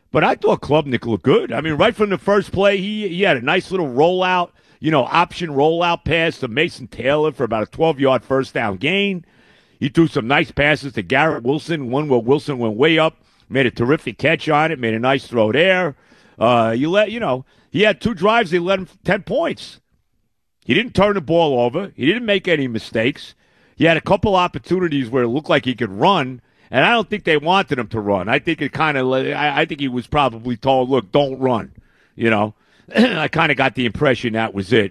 But I thought Klubnik looked good. I mean, right from the first play, he had a nice little rollout, option rollout pass to Mason Taylor for about a 12-yard first down gain. He threw some nice passes to Garrett Wilson, one where Wilson went way up, made a terrific catch on it, made a nice throw there. He had 2 drives, they led him 10 points. He didn't turn the ball over. He didn't make any mistakes. He had a couple opportunities where it looked like he could run, and I don't think they wanted him to run. I think I think he was probably told, look, don't run. I kind of got the impression that was it.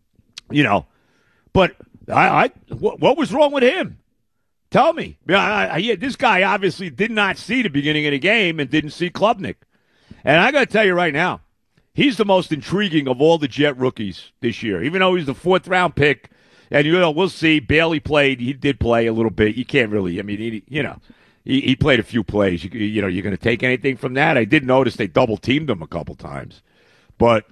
But what was wrong with him? Tell me. This guy obviously did not see the beginning of the game and didn't see Klubnik. And I got to tell you right now, he's the most intriguing of all the Jet rookies this year. Even though he's the 4th-round pick, and we'll see. Bailey played. He did play a little bit. You can't really. I mean, he played a few plays. You're going to take anything from that? I did notice they double teamed him a couple times, but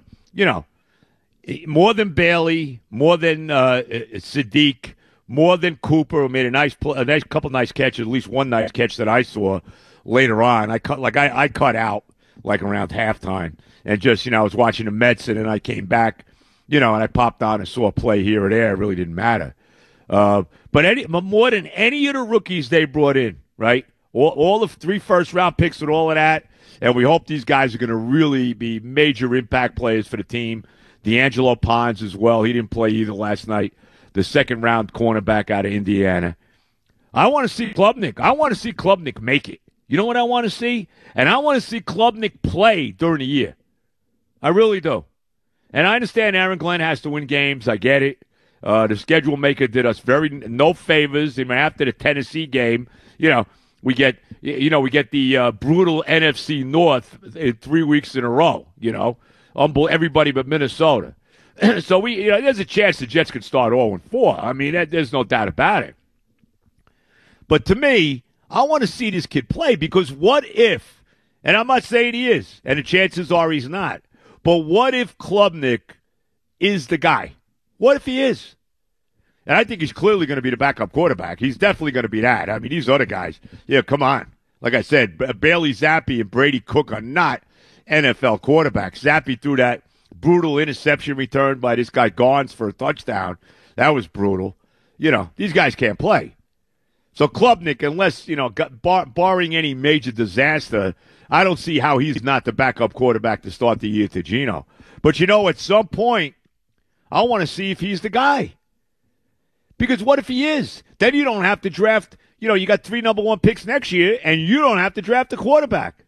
more than Bailey, more than Sadiq, more than Cooper, who made a couple nice catches, at least one nice catch that I saw later on. I cut out like around halftime, and just I was watching the Mets, and then I came back, and I popped on and saw a play here or there. It really didn't matter. But more than any of the rookies they brought in, right? All the 3 first-round picks and all of that, and we hope these guys are going to really be major impact players for the team. D'Angelo Pons as well. He didn't play either last night. The 2nd-round cornerback out of Indiana. I want to see Klubnik. I want to see Klubnik make it. You know what I want to see? And I want to see Klubnik play during the year. I really do. And I understand Aaron Glenn has to win games. I get it. The schedule maker did us no favors. I mean, after the Tennessee game, we get the brutal NFC North in 3 weeks in a row. Everybody but Minnesota. So there's a chance the Jets could start 0-4. I mean, there's no doubt about it. But to me, I want to see this kid play because what if, and I'm not saying he is, and the chances are he's not, but what if Klubnik is the guy? What if he is? And I think he's clearly going to be the backup quarterback. He's definitely going to be that. I mean, these other guys, come on. Like I said, Bailey Zappi and Brady Cook are not NFL quarterbacks. Zappi threw that brutal interception return by this guy Garnes for a touchdown. That was brutal. These guys can't play. So Klubnik, unless, barring any major disaster, I don't see how he's not the backup quarterback to start the year to Geno. But, at some point, I want to see if he's the guy. Because what if he is? Then you don't have to draft, you got 3 number 1 picks next year, and you don't have to draft a quarterback.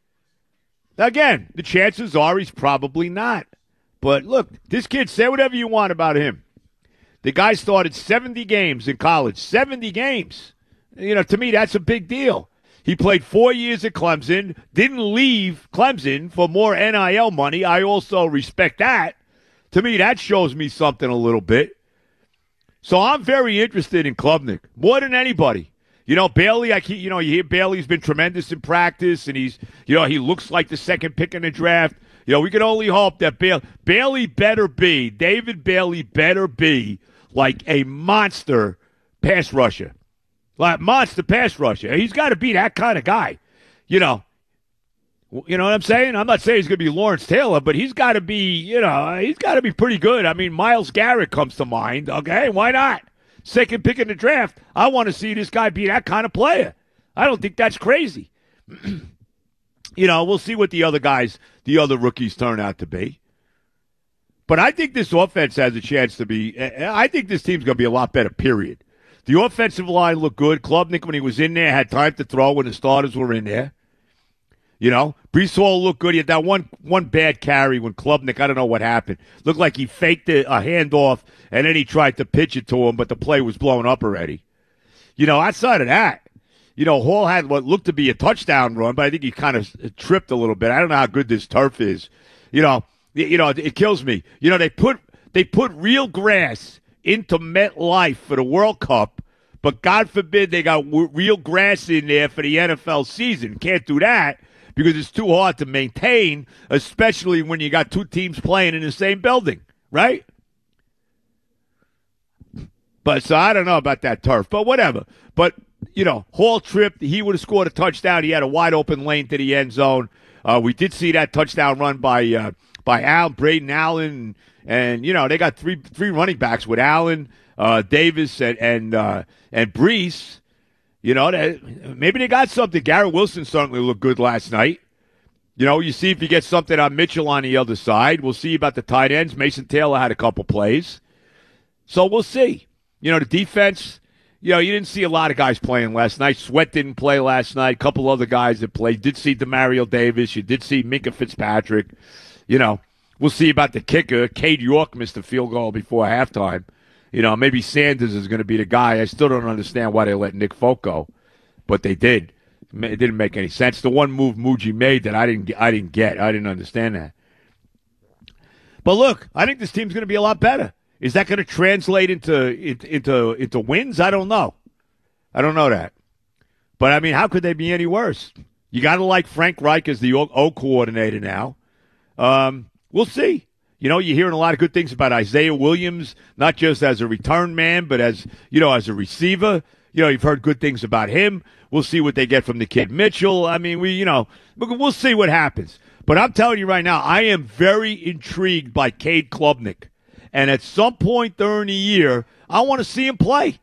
Again, the chances are he's probably not. But look, this kid, say whatever you want about him. The guy started 70 games in college. 70 games. To me, that's a big deal. He played 4 years at Clemson, didn't leave Clemson for more NIL money. I also respect that. To me, that shows me something a little bit. So I'm very interested in Klubnik, more than anybody. Bailey, you hear Bailey's been tremendous in practice, and he's, he looks like the 2nd pick in the draft. We can only hope that Bailey better be, David Bailey better be like a monster pass rusher. Like monster pass rusher. He's got to be that kind of guy. You know what I'm saying? I'm not saying he's going to be Lawrence Taylor, but he's got to be, he's got to be pretty good. I mean, Myles Garrett comes to mind. Okay, why not? 2nd pick in the draft. I want to see this guy be that kind of player. I don't think that's crazy. We'll see what the other rookies turn out to be. But I think this offense has a chance to be, I think this team's going to be a lot better, period. The offensive line looked good. Klubnik, when he was in there, had time to throw when the starters were in there. Breece Hall looked good. He had that one bad carry when Klubnik, I don't know what happened. Looked like he faked a handoff, and then he tried to pitch it to him, but the play was blown up already. Outside of that, Hall had what looked to be a touchdown run, but I think he kind of tripped a little bit. I don't know how good this turf is. It kills me. They put real grass into MetLife for the World Cup, but God forbid they got real grass in there for the NFL season. Can't do that because it's too hard to maintain, especially when you got 2 teams playing in the same building, right? But so I don't know about that turf, but whatever. But Hall tripped. He would have scored a touchdown. He had a wide open lane to the end zone. We did see that touchdown run by Braden Allen, and they got three running backs with Allen, Davis, and Brees. Maybe they got something. Garrett Wilson certainly looked good last night. You see if you get something on Mitchell on the other side. We'll see about the tight ends. Mason Taylor had a couple plays. So we'll see. The defense, you didn't see a lot of guys playing last night. Sweat didn't play last night. A couple other guys that played. Did see Demario Davis. You did see Minkah Fitzpatrick. We'll see about the kicker. Cade York missed a field goal before halftime. Maybe Sanders is going to be the guy. I still don't understand why they let Nick Folk go, but they did. It didn't make any sense. The one move Muji made that I didn't get. I didn't understand that. But look, I think this team's going to be a lot better. Is that going to translate into wins? I don't know. I don't know that. But I mean, how could they be any worse? You got to like Frank Reich as the O coordinator now. We'll see. You're hearing a lot of good things about Isaiah Williams, not just as a return man, but as a receiver. You've heard good things about him. We'll see what they get from the kid Mitchell. I mean, we'll see what happens. But I'm telling you right now, I am very intrigued by Cade Klubnik. And at some point during the year, I want to see him play.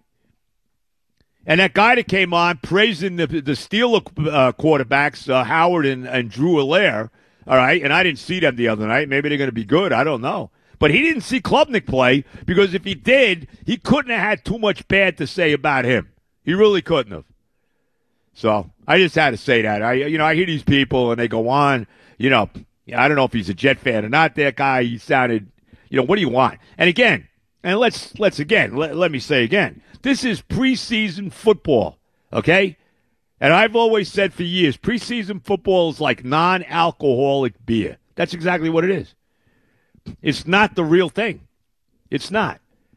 And that guy that came on praising the Steeler quarterbacks, Howard and Drew Allaire, all right, and I didn't see them the other night. Maybe they're going to be good. I don't know. But he didn't see Klubnik play because if he did, he couldn't have had too much bad to say about him. He really couldn't have. So I just had to say that. I hear these people and they go on, I don't know if he's a Jet fan or not. That guy, he sounded, what do you want? And again, and let me say again, this is preseason football, okay? And I've always said for years, preseason football is like non-alcoholic beer. That's exactly what it is. It's not the real thing. It's not.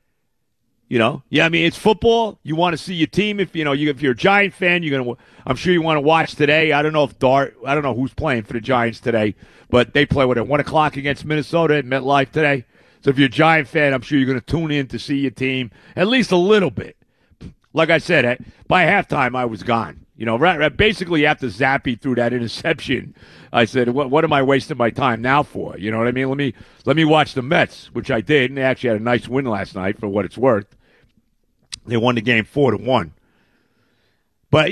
I mean, it's football. You want to see your team. If you're a Giant fan, I'm sure you want to watch today. I don't know who's playing for the Giants today, but they play at 1:00 against Minnesota at MetLife today. So if you're a Giant fan, I'm sure you're going to tune in to see your team at least a little bit. Like I said, by halftime, I was gone. Basically after Zappe threw that interception, I said, what am I wasting my time now for? You know what I mean? Let me watch the Mets, which I did, and they actually had a nice win last night for what it's worth. They won the game 4-1. But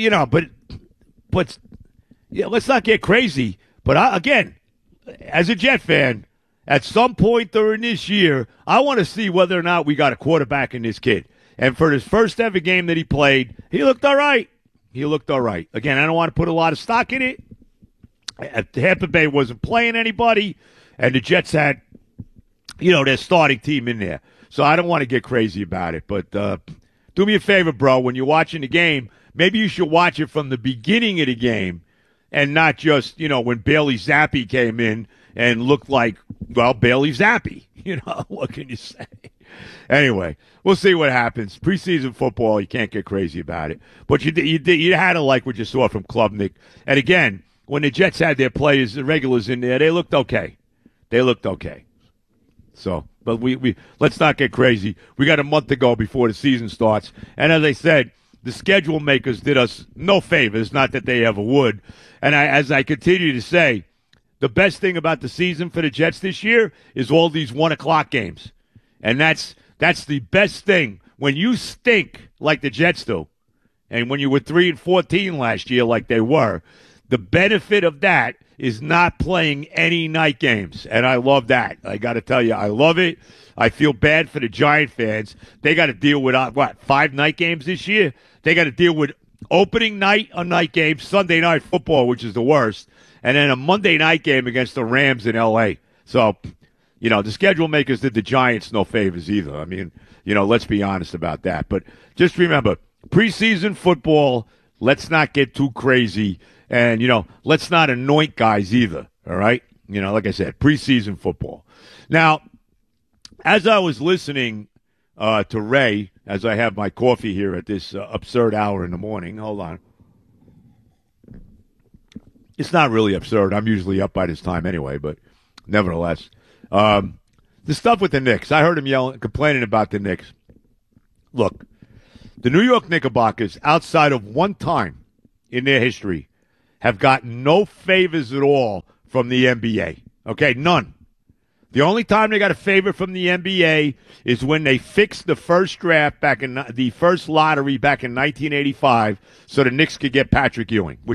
let's not get crazy. But again, as a Jet fan, at some point during this year, I want to see whether or not we got a quarterback in this kid. And for his first ever game that he played, he looked all right. Again, I don't want to put a lot of stock in it. Tampa Bay wasn't playing anybody, and the Jets had, their starting team in there. So I don't want to get crazy about it. But do me a favor, bro. When you're watching the game, maybe you should watch it from the beginning of the game and not just, when Bailey Zappe came in and looked like, Bailey Zappe. What can you say? Anyway, we'll see what happens. Preseason football, you can't get crazy about it. But you had to like what you saw from Klubnik. And again, when the Jets had their players, the regulars in there, they looked okay. So, but we let's not get crazy. We got a month to go before the season starts. And as I said, the schedule makers did us no favors, not that they ever would. And as I continue to say, the best thing about the season for the Jets this year is all these 1:00 games. And that's the best thing. When you stink like the Jets do, and when you were 3-14 last year like they were, the benefit of that is not playing any night games. And I love that. I got to tell you, I love it. I feel bad for the Giant fans. They got to deal with, 5 night games this year? They got to deal with opening night, a night game, Sunday night football, which is the worst, and then a Monday night game against the Rams in L.A. So, the schedule makers did the Giants no favors either. I mean, let's be honest about that. But just remember, preseason football, let's not get too crazy. And, let's not anoint guys either, all right? Like I said, preseason football. Now, as I was listening to Ray, as I have my coffee here at this absurd hour in the morning, hold on. It's not really absurd. I'm usually up by this time anyway, but nevertheless. The stuff with the Knicks, I heard him complaining about the Knicks. Look, The New York Knickerbockers, outside of one time in their history, have gotten no favors at all from the NBA. Okay, none. The only time they got a favor from the NBA is when they fixed the first draft back in the first lottery back in 1985, so the Knicks could get Patrick Ewing, which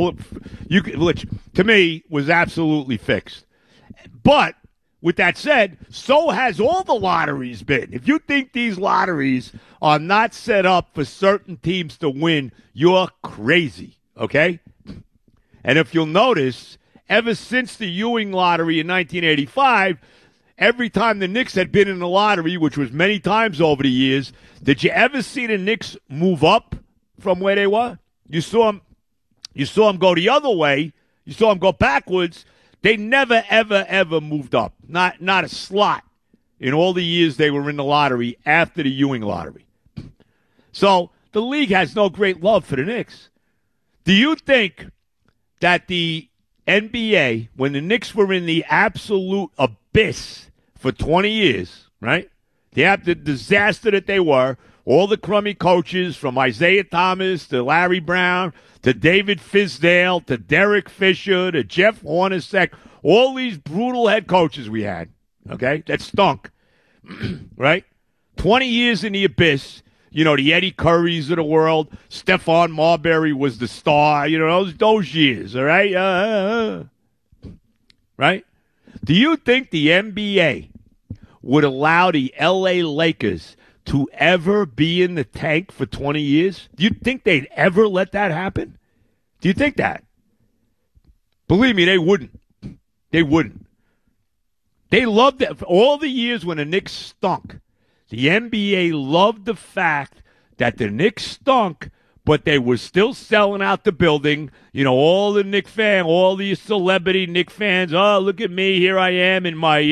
to me was absolutely fixed. But with that said, so has all the lotteries been. If you think these lotteries are not set up for certain teams to win, you're crazy. Okay, and if you'll notice, ever since the Ewing lottery in 1985, every time the Knicks had been in the lottery, which was many times over the years, did you ever see the Knicks move up from where they were? You saw them go the other way. You saw them go backwards. They never, ever, ever moved up. Not a slot in all the years they were in the lottery after the Ewing lottery. So the league has no great love for the Knicks. Do you think that the NBA, when the Knicks were in the absolute abyss for 20 years, right? The disaster that they were, all the crummy coaches from Isaiah Thomas to Larry Brown to David Fizdale to Derek Fisher to Jeff Hornacek, all these brutal head coaches we had, okay, that stunk, right? 20 years in the abyss. You know, the Eddie Currys of the world. Stephon Marbury was the star. You know, those years, all right? Right? Do you think the NBA would allow the L.A. Lakers to ever be in the tank for 20 years? Do you think they'd ever let that happen? Do you think that? Believe me, they wouldn't. They wouldn't. They loved it. For all the years when the Knicks stunk, the NBA loved the fact that the Knicks stunk, but they were still selling out the building. You know, all the Knicks fans, all these celebrity Knicks fans, oh, look at me, here I am in my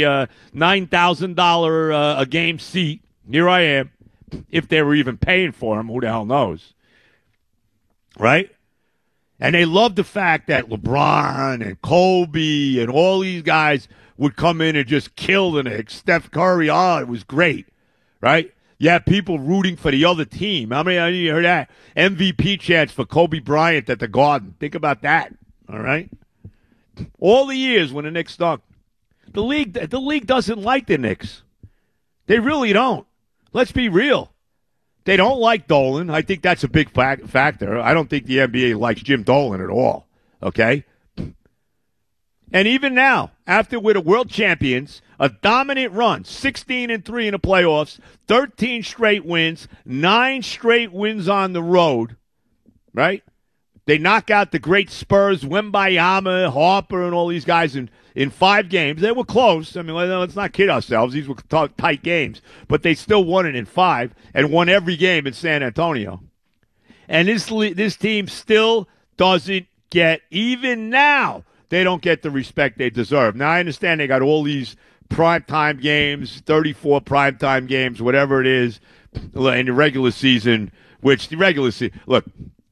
$9,000 a game seat. Here I am. If they were even paying for them, who the hell knows? Right? And they loved the fact that LeBron and Kobe and all these guys would come in and just kill the Knicks. Steph Curry, oh, it was great. Right? You have people rooting for the other team. How many of you heard that? MVP chants for Kobe Bryant at the Garden. Think about that. All right? All the years when the Knicks stunk. The league doesn't like the Knicks. They really don't. Let's be real. They don't like Dolan. I think that's a big factor. I don't think the NBA likes Jim Dolan at all. Okay? And even now, after we're the world champions, a dominant run, 16-3 in the playoffs, 13 straight wins, 9 straight wins on the road, right? They knock out the great Spurs, Wembayama, Harper, and all these guys in 5 games. They were close. I mean, let's not kid ourselves. These were tight games. But they still won it in 5 and won every game in San Antonio. And this team still doesn't get, even now, they don't get the respect they deserve. Now, I understand they got all these primetime games, 34 primetime games, whatever it is, in the regular season, which the regular season, look,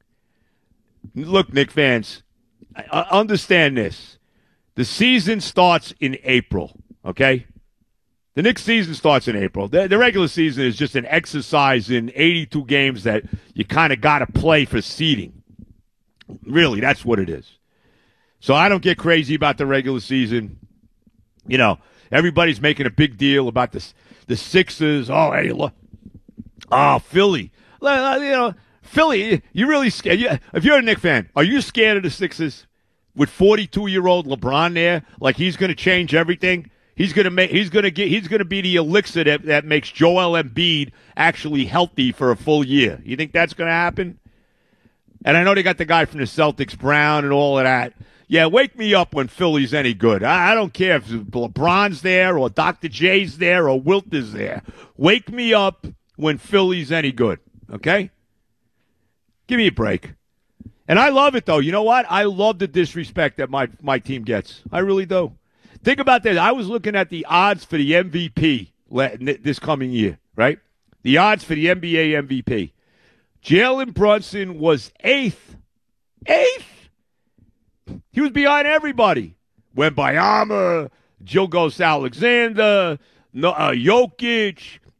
Knick fans, understand this. The season starts in April, okay? The Knicks season starts in April. The regular season is just an exercise in 82 games that you kind of got to play for seeding. Really, that's what it is. So I don't get crazy about the regular season. You know, everybody's making a big deal about the Sixers. Oh, hey, look. Oh, Philly. You know, Philly, you really scared. If you're a Knicks fan, are you scared of the Sixers? With 42-year-old LeBron there, like he's going to change everything. He's going to be the elixir that makes Joel Embiid actually healthy for a full year. You think that's going to happen? And I know they got the guy from the Celtics, Brown, and all of that. Yeah, wake me up when Philly's any good. I don't care if LeBron's there or Dr. J's there or Wilt is there. Wake me up when Philly's any good, okay? Give me a break. And I love it, though. You know what? I love the disrespect that my team gets. I really do. Think about this. I was looking at the odds for the MVP this coming year, right? The odds for the NBA MVP. Jalen Brunson was 8th. 8th? He was behind everybody. Wembayama, Gilgeous Alexander, Jokic,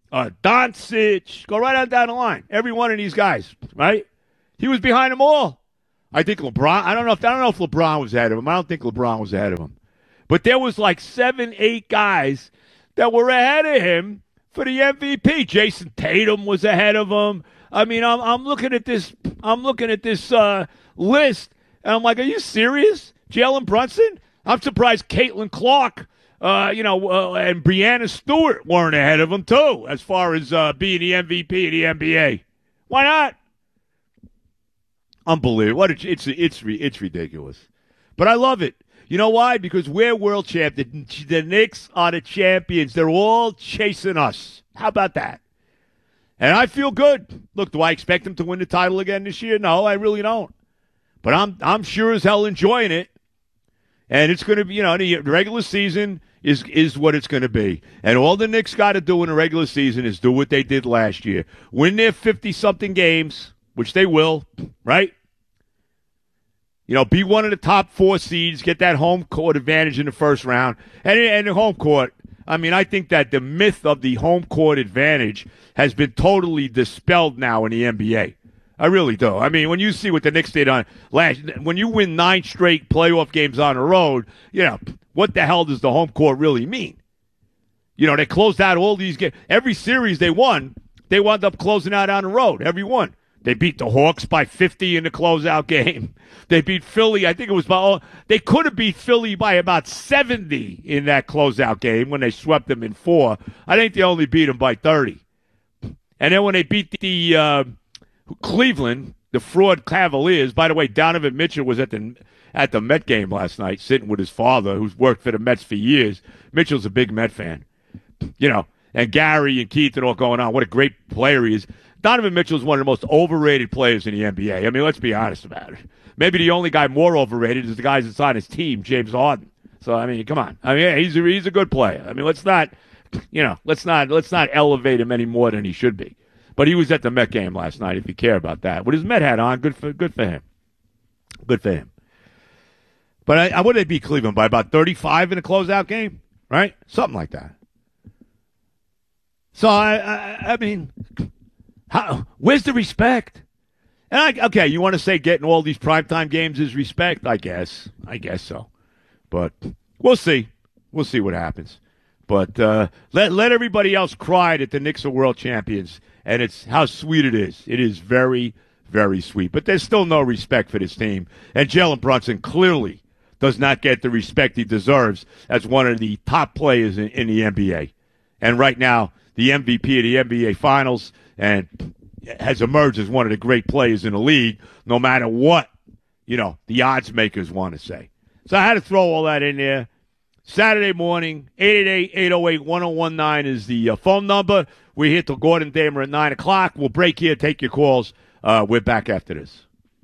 Doncic, go right on down the line. Every one of these guys, right? He was behind them all. I think LeBron. I don't know if LeBron was ahead of him. I don't think LeBron was ahead of him. But there was like 7, 8 guys that were ahead of him for the MVP. Jason Tatum was ahead of him. I mean, I'm looking at this. I'm looking at this list, and I'm like, are you serious? Jalen Brunson? I'm surprised Caitlin Clark, and Breanna Stewart weren't ahead of him too, as far as being the MVP of the NBA. Why not? Unbelievable! It's ridiculous, but I love it. You know why? Because we're world champions. The Knicks are the champions. They're all chasing us. How about that? And I feel good. Look, do I expect them to win the title again this year? No, I really don't. But I'm sure as hell enjoying it. And it's going to be, the regular season is what it's going to be. And all the Knicks got to do in the regular season is do what they did last year. Win their 50-something games, which they will, right? Be one of the top 4 seeds, get that home court advantage in the first round. And the home court, I think that the myth of the home court advantage has been totally dispelled now in the NBA. I really do. When you see what the Knicks did when you win 9 straight playoff games on the road, what the hell does the home court really mean? They closed out all these games. Every series they won, they wound up closing out on the road, every one. They beat the Hawks by 50 in the closeout game. They beat Philly. I think it was they could have beat Philly by about 70 in that closeout game when they swept them in 4. I think they only beat them by 30. And then when they beat the Cleveland, the fraud Cavaliers. By the way, Donovan Mitchell was at the Met game last night, sitting with his father, who's worked for the Mets for years. Mitchell's a big Met fan, and Gary and Keith and all going on. What a great player he is. Donovan Mitchell is one of the most overrated players in the NBA. Let's be honest about it. Maybe the only guy more overrated is the guy that's on his team, James Harden. So come on. He's a good player. Let's not elevate him any more than he should be. But he was at the Met game last night. If you care about that, with his Met hat on, good for him. Good for him. But what did they beat Cleveland by? About 35 in a closeout game, right? Something like that. So where's the respect? And okay, you want to say getting all these primetime games is respect? I guess so. But we'll see. We'll see what happens. But let everybody else cry that the Knicks are world champions, and it's how sweet it is. It is very, very sweet. But there's still no respect for this team. And Jalen Brunson clearly does not get the respect he deserves as one of the top players in the NBA. And right now, the MVP of the NBA Finals, and has emerged as one of the great players in the league, no matter what, the odds makers want to say. So I had to throw all that in there. Saturday morning, 888-808-1019 is the phone number. We're here till Gordon Damer at 9 o'clock. We'll break here, take your calls. We're back after this.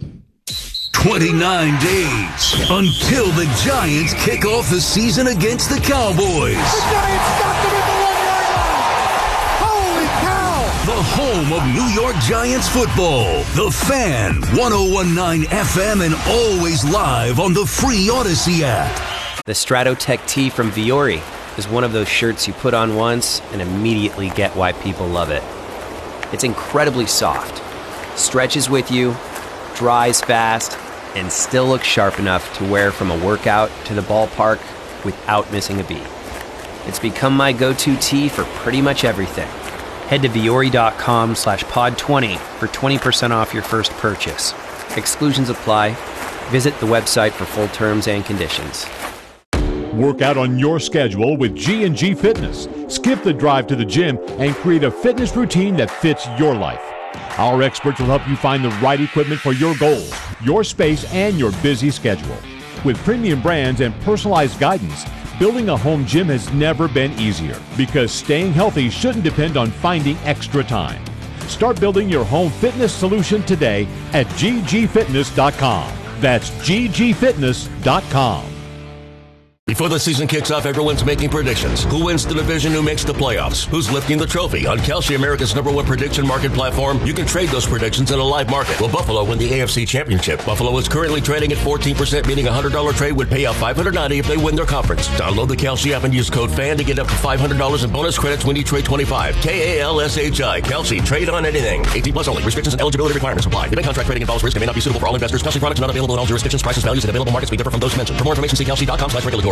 29 days until the Giants kick off the season against the Cowboys. The Giants got them at the 1-yard line. Holy cow! The home of New York Giants football. The Fan, 101.9 FM, and always live on the free Odyssey app. The Stratotech tee from Viore is one of those shirts you put on once and immediately get why people love it. It's incredibly soft, stretches with you, dries fast, and still looks sharp enough to wear from a workout to the ballpark without missing a beat. It's become my go-to tee for pretty much everything. Head to Viore.com/pod20 for 20% off your first purchase. Exclusions apply. Visit the website for full terms and conditions. Work out on your schedule with G&G Fitness. Skip the drive to the gym and create a fitness routine that fits your life. Our experts will help you find the right equipment for your goals, your space, and your busy schedule. With premium brands and personalized guidance, building a home gym has never been easier because staying healthy shouldn't depend on finding extra time. Start building your home fitness solution today at ggfitness.com. That's ggfitness.com. Before the season kicks off, everyone's making predictions. Who wins the division? Who makes the playoffs? Who's lifting the trophy? On Kalshi, America's #1 prediction market platform, you can trade those predictions in a live market. Will Buffalo win the AFC Championship? Buffalo is currently trading at 14%, meaning a $100 trade would pay out $590 if they win their conference. Download the Kalshi app and use code FAN to get up to $500 in bonus credits when you trade 25. KALSHI. Kalshi. Trade on anything. 18+ only. Restrictions and eligibility requirements apply. Debit contract trading involves risk and may not be suitable for all investors. Kalshi products not available in all jurisdictions. Prices, values, and available markets may differ from those mentioned. For more information, see Kalshi.com/regulatory.